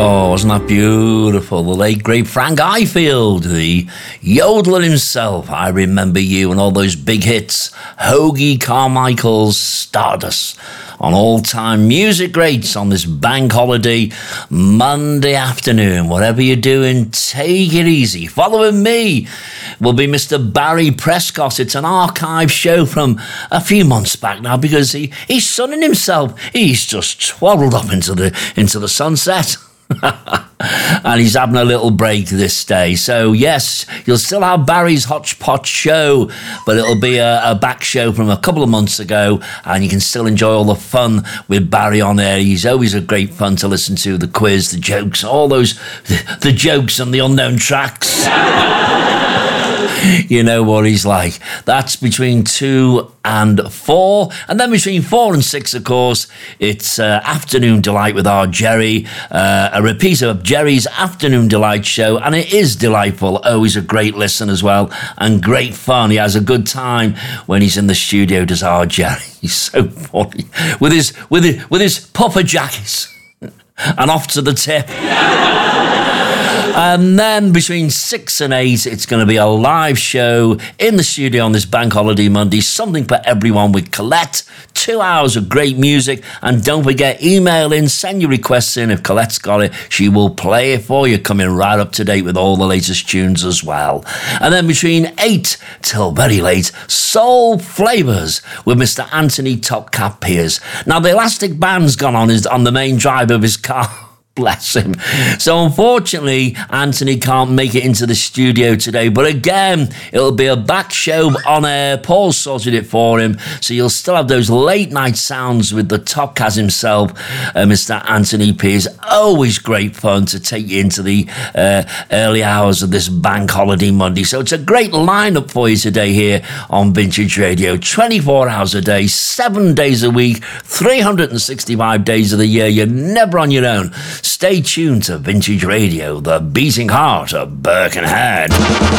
Oh, wasn't that beautiful? The late, great Frank Ifield, the yodeler himself. I Remember You and all those big hits. Hoagie Carmichael's Stardust on all-time music greats on this bank holiday Monday afternoon. Whatever you're doing, take it easy. Following me will be Mr. Barry Prescott. It's an archive show from a few months back now because he's sunning himself. He's just swaddled up into the sunset. And he's having a little break this day. So, yes, you'll still have Barry's Hodgepodge show, but it'll be a back show from a couple of months ago, and you can still enjoy all the fun with Barry on there. He's always a great fun to listen to, the quiz, the jokes, all those, the jokes and the unknown tracks. You know what he's like. That's between 2 and 4. And then between 4 and 6, of course, it's Afternoon Delight with our Jerry. A repeat of Jerry's Afternoon Delight show. And it is delightful. Always a great listen as well. And great fun. He has a good time when he's in the studio, does our Jerry. He's so funny. With his puffer jackets. And off to the tip. And then between 6 and 8, it's going to be a live show in the studio on this Bank Holiday Monday. Something for everyone with Colette. 2 hours of great music. And don't forget, email in, send your requests in. If Colette's got it, she will play it for you. Coming right up to date with all the latest tunes as well. And then between 8 till very late, Soul Flavours with Mr. Anthony Top Cap Piers. Now, the elastic band's gone on the main drive of his car. Bless him. So unfortunately, Anthony can't make it into the studio today. But again, it'll be a back show on air. Paul sorted it for him. So you'll still have those late night sounds with the Top Caz himself, Mr. Anthony Piers. Always great fun to take you into the early hours of this bank holiday Monday. So it's a great lineup for you today here on Vintage Radio. 24 hours a day, 7 days a week, 365 days of the year. You're never on your own. Stay tuned to Vintage Radio, the beating heart of Birkenhead.